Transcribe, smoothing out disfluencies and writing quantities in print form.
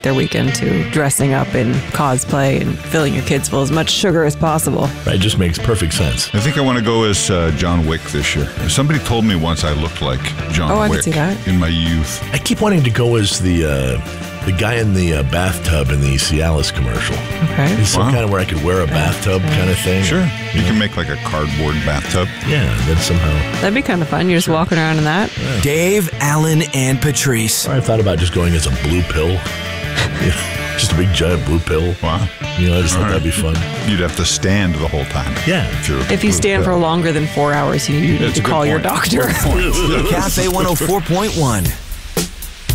their weekend to dressing up in cosplay and filling your kids full of as much sugar as possible. Right, just makes perfect sense. I think I want to go as John Wick this year. Somebody told me once I looked like John I Wick could see that. in my youth. I keep wanting to go as the guy in the bathtub in the Cialis commercial. Okay. It's some kind of where I could wear a bathtub kind of thing. Sure. You can make like a cardboard bathtub. Yeah, and then somehow. That'd be kind of fun. You're just walking around in that. Yeah. Dave, Alan, and Patrice. I thought about just going as a blue pill. Just a big giant blue pill. Wow. I just thought that'd be fun. You'd have to stand the whole time. Yeah. If you stand for longer than 4 hours, you need to call your doctor. Cafe 104.1.